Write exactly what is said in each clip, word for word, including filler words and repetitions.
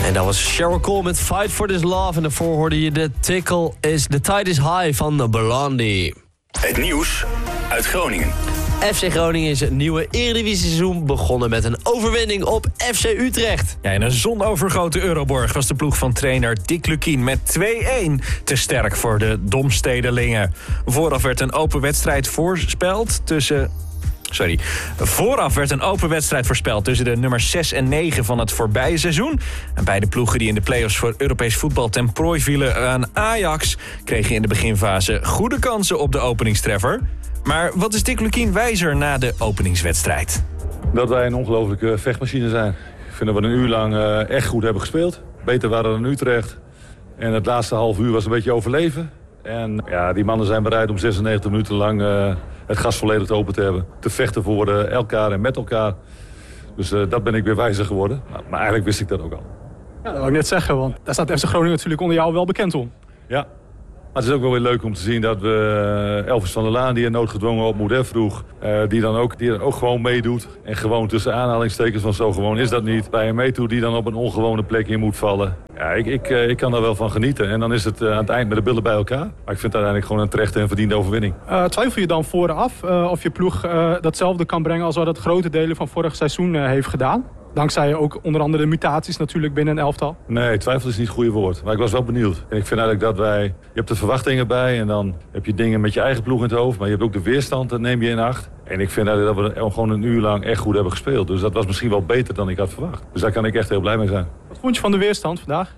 En dat was Sheryl Cole met Fight for This Love. En daarvoor hoorde je de tickle is The Tide is High van Blondie. Het nieuws uit Groningen. F C Groningen is het nieuwe Eredivisie-seizoen begonnen met een overwinning op F C Utrecht. Ja, in een zonovergoten Euroborg was de ploeg van trainer Dick Lukkien met twee-een te sterk voor de Domstedelingen. Vooraf werd een open wedstrijd voorspeld tussen... Sorry. Vooraf werd een open wedstrijd voorspeld tussen de nummers zes en negen van het voorbije seizoen. En beide ploegen die in de play-offs voor Europees voetbal ten prooi vielen aan Ajax kregen in de beginfase goede kansen op de openingstreffer. Maar wat is Dick Lukkien wijzer na de openingswedstrijd? Dat wij een ongelofelijke vechtmachine zijn. Ik vind dat we een uur lang uh, echt goed hebben gespeeld. Beter waren dan Utrecht. En het laatste half uur was een beetje overleven. En ja, die mannen zijn bereid om zesennegentig minuten lang uh, het gas volledig open te hebben. Te vechten voor uh, elkaar en met elkaar. Dus uh, dat ben ik weer wijzer geworden. Maar, maar eigenlijk wist ik dat ook al. Ja, dat wil ik net zeggen, want daar staat F C Groningen natuurlijk onder jou wel bekend om. Ja. Maar het is ook wel weer leuk om te zien dat we Elvis van der Laan, die er noodgedwongen op Moeder vroeg, uh, die dan ook, die er ook gewoon meedoet. En gewoon tussen aanhalingstekens, van zo gewoon is dat niet. Bij een meedoet die dan op een ongewone plek in moet vallen. Ja, ik, ik, uh, ik kan daar wel van genieten. En dan is het uh, aan het eind met de billen bij elkaar. Maar ik vind het uiteindelijk gewoon een terechte en verdiende overwinning. Uh, twijfel je dan vooraf uh, of je ploeg uh, datzelfde kan brengen als wat het grote delen van vorig seizoen uh, heeft gedaan? Dankzij ook onder andere de mutaties natuurlijk binnen een elftal. Nee, twijfel is niet het goede woord. Maar ik was wel benieuwd. En ik vind eigenlijk dat wij... Je hebt de verwachtingen bij en dan heb je dingen met je eigen ploeg in het hoofd. Maar je hebt ook de weerstand, dat neem je in acht. En ik vind eigenlijk dat we gewoon een uur lang echt goed hebben gespeeld. Dus dat was misschien wel beter dan ik had verwacht. Dus daar kan ik echt heel blij mee zijn. Wat vond je van de weerstand vandaag?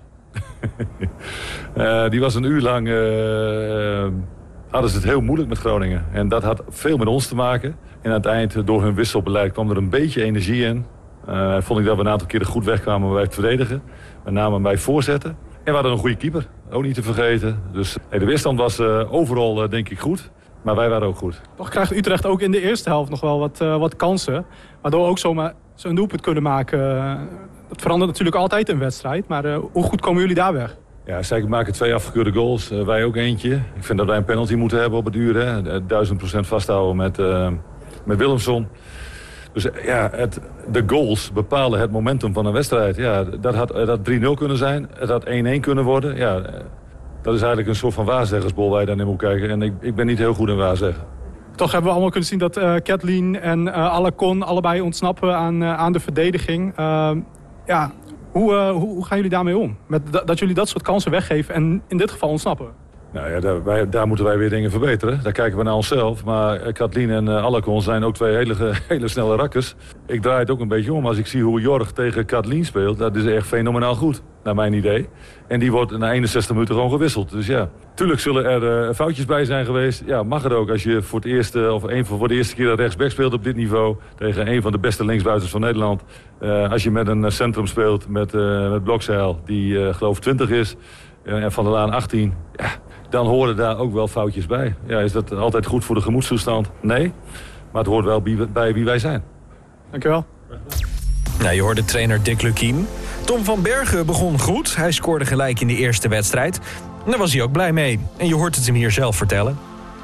uh, die was een uur lang... Uh, uh, hadden ze het heel moeilijk met Groningen. En dat had veel met ons te maken. En aan het eind, door hun wisselbeleid, kwam er een beetje energie in. Uh, vond ik dat we een aantal keren goed wegkwamen bij het verdedigen. Met name bij voorzetten. En we hadden een goede keeper, ook niet te vergeten. Dus hey, de weerstand was uh, overal uh, denk ik goed. Maar wij waren ook goed. Toch krijgt Utrecht ook in de eerste helft nog wel wat, uh, wat kansen. Waardoor we ook zomaar zo'n doelpunt kunnen maken. Uh, dat verandert natuurlijk altijd een wedstrijd. Maar uh, hoe goed komen jullie daar weg? Ja, zij maken twee afgekeurde goals. Uh, wij ook eentje. Ik vind dat wij een penalty moeten hebben op het uur. Hè. Duizend procent vasthouden met, uh, met Willemson. Dus ja, het, de goals bepalen het momentum van een wedstrijd. Ja, dat had, dat drie nul kunnen zijn. Het had één-één kunnen worden. Ja, dat is eigenlijk een soort van waarzeggersbol waar je dan in moet kijken. En ik, ik ben niet heel goed in waarzeggen. Toch hebben we allemaal kunnen zien dat uh, Kathleen en uh, Alacon allebei ontsnappen aan, uh, aan de verdediging. Uh, ja, hoe, uh, hoe, hoe gaan jullie daarmee om? Met d- dat jullie dat soort kansen weggeven en in dit geval ontsnappen? Nou ja, daar, wij, daar moeten wij weer dingen verbeteren. Daar kijken we naar onszelf. Maar Kathleen en uh, Alacon zijn ook twee hele, hele snelle rakkers. Ik draai het ook een beetje om als ik zie hoe Jorg tegen Kathleen speelt. Dat is echt fenomenaal goed, naar mijn idee. En die wordt na eenenzestig minuten gewoon gewisseld. Dus ja, tuurlijk zullen er uh, foutjes bij zijn geweest. Ja, mag het ook als je voor het eerste, of een, voor de eerste keer rechtsback speelt op dit niveau. Tegen een van de beste linksbuiters van Nederland. Uh, als je met een centrum speelt met, uh, met Blokzeil, die uh, geloof twintig is. Uh, en Van der Laan achttien. Ja, dan horen daar ook wel foutjes bij. Ja, is dat altijd goed voor de gemoedstoestand? Nee. Maar het hoort wel bij wie wij zijn. Dankjewel. Nou, je hoorde trainer Dick Lukkien. Tom van Bergen begon goed. Hij scoorde gelijk in de eerste wedstrijd. En daar was hij ook blij mee. En je hoort het hem hier zelf vertellen.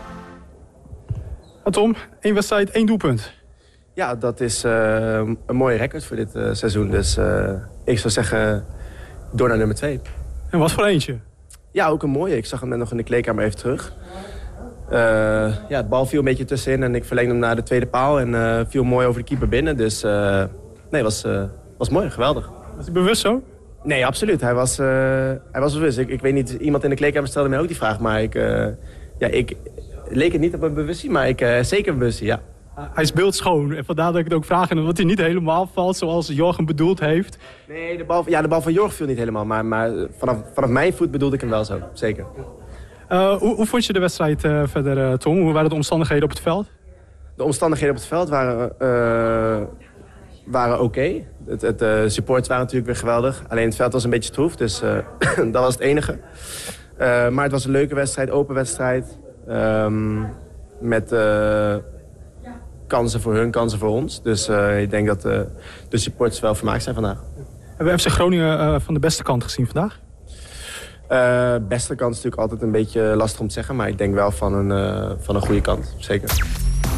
Ja, Tom, één wedstrijd, één doelpunt. Ja, dat is uh, een mooie record voor dit uh, seizoen. Dus uh, ik zou zeggen, door naar nummer twee. En wat voor eentje? Ja, ook een mooie. Ik zag hem net nog in de kleedkamer even terug. Uh, ja, het bal viel een beetje tussenin en ik verlengde hem naar de tweede paal. En uh, viel mooi over de keeper binnen. Dus uh, nee, was, uh, was mooi, geweldig. Was hij bewust zo? Nee, absoluut. Hij was, uh, hij was bewust. Ik, ik weet niet, iemand in de kleedkamer stelde mij ook die vraag. Maar ik, uh, ja, ik leek het niet op een bewustzijn, maar ik uh, zeker bewustzijn, ja. Uh, hij is beeldschoon. En vandaar dat ik het ook vraag. En omdat hij niet helemaal valt zoals Jorgen bedoeld heeft. Nee, de bal, ja, de bal van Jorgen viel niet helemaal. Maar, maar vanaf, vanaf mijn voet bedoelde ik hem wel zo, zeker. Uh, hoe, hoe vond je de wedstrijd uh, verder, uh, Tom? Hoe waren de omstandigheden op het veld? De omstandigheden op het veld waren, uh, waren oké. Okay. Het, het uh, supports waren natuurlijk weer geweldig. Alleen het veld was een beetje stroef, dus uh, dat was het enige. Uh, maar het was een leuke wedstrijd, open wedstrijd. Um, met uh, kansen voor hun, kansen voor ons. Dus uh, ik denk dat uh, de supporters wel vermaakt zijn vandaag. Hebben we F C Groningen uh, van de beste kant gezien vandaag? Uh, beste kant is natuurlijk altijd een beetje lastig om te zeggen. Maar ik denk wel van een, uh, van een goede kant, zeker.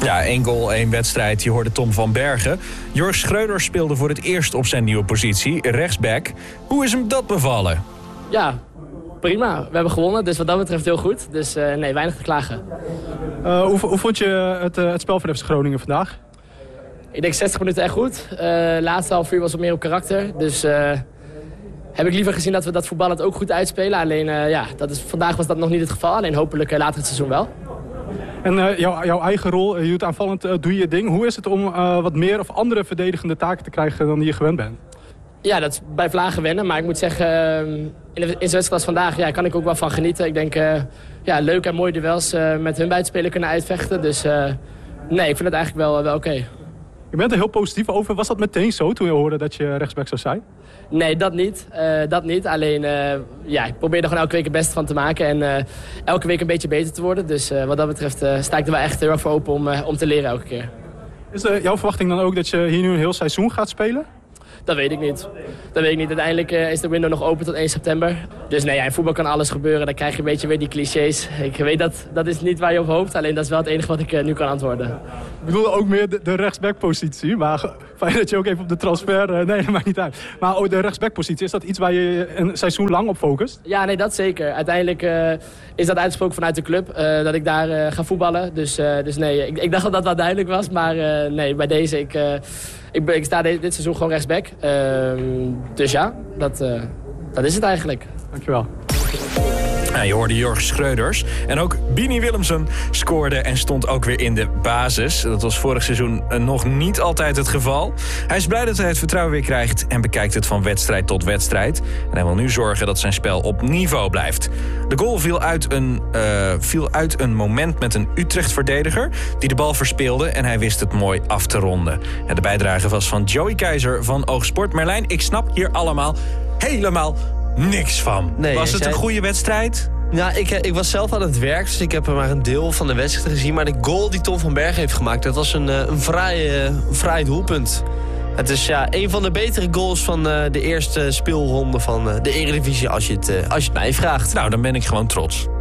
Ja, één goal, één wedstrijd. Je hoorde Tom van Bergen. Jorg Schreuders speelde voor het eerst op zijn nieuwe positie, rechtsback. Hoe is hem dat bevallen? Ja, prima. We hebben gewonnen, dus wat dat betreft heel goed. Dus uh, nee, weinig te klagen. Uh, hoe, hoe vond je het, uh, het spel van F C Groningen vandaag? Ik denk zestig minuten echt goed. Uh, laatste half uur was wat meer op karakter. Dus uh, heb ik liever gezien dat we dat voetballend ook goed uitspelen. Alleen uh, ja, dat is, vandaag was dat nog niet het geval. Alleen hopelijk uh, later het seizoen wel. En uh, jou, jouw eigen rol, je doet aanvallend, uh, doe je je ding. Hoe is het om uh, wat meer of andere verdedigende taken te krijgen dan die je gewend bent? Ja, dat is bij Vlagen wennen. Maar ik moet zeggen, uh, in de in wedstrijd als vandaag ja, kan ik ook wel van genieten. Ik denk, uh, ja, leuk en mooie duels uh, met hun buitenspelen kunnen uitvechten. Dus uh, nee, ik vind het eigenlijk wel, wel oké. Okay. Je bent er heel positief over. Was dat meteen zo toen je hoorde dat je rechtsback zou zijn? Nee, dat niet. Uh, dat niet. Alleen, uh, ja, ik probeer er gewoon elke week het beste van te maken. En uh, elke week een beetje beter te worden. Dus uh, wat dat betreft uh, sta ik er wel echt heel erg voor open om, uh, om te leren elke keer. Is uh, jouw verwachting dan ook dat je hier nu een heel seizoen gaat spelen? Dat weet ik niet. Dat weet ik niet. Uiteindelijk uh, is de window nog open tot één september. Dus nee, ja, in voetbal kan alles gebeuren. Dan krijg je een beetje weer die clichés. Ik weet dat dat is niet waar je op hoopt. Alleen dat is wel het enige wat ik uh, nu kan antwoorden. Ik bedoelde ook meer de, de rechtsbackpositie. Maar fijn dat je ook even op de transfer... Uh, nee, dat maakt niet uit. Maar oh, de rechtsbackpositie, is dat iets waar je een seizoen lang op focust? Ja, nee, dat zeker. Uiteindelijk uh, is dat uitgesproken vanuit de club. Uh, dat ik daar uh, ga voetballen. Dus, uh, dus nee, ik, ik dacht dat dat wel duidelijk was. Maar uh, nee, bij deze... Ik, uh, ik, ik sta dit, dit seizoen gewoon rechtsback. Uh, dus ja, dat, uh, dat is het eigenlijk. Dankjewel. Ja, je hoorde Jorg Schreuders. En ook Bini Willemsen scoorde en stond ook weer in de basis. Dat was vorig seizoen nog niet altijd het geval. Hij is blij dat hij het vertrouwen weer krijgt en bekijkt het van wedstrijd tot wedstrijd. En hij wil nu zorgen dat zijn spel op niveau blijft. De goal viel uit een, uh, viel uit een moment met een Utrecht-verdediger die de bal verspeelde en hij wist het mooi af te ronden. En de bijdrage was van Joey Keizer van Oogsport. Merlijn, ik snap hier allemaal helemaal niks van. Nee, was het zei... een goede wedstrijd? Ja, ik, ik was zelf aan het werk, dus ik heb maar een deel van de wedstrijd gezien. Maar de goal die Tom van Bergen heeft gemaakt, dat was een, een, fraai, een fraai doelpunt. Het is ja, een van de betere goals van uh, de eerste speelronde van uh, de Eredivisie, als je, het, uh, als je het mij vraagt. Nou, dan ben ik gewoon trots.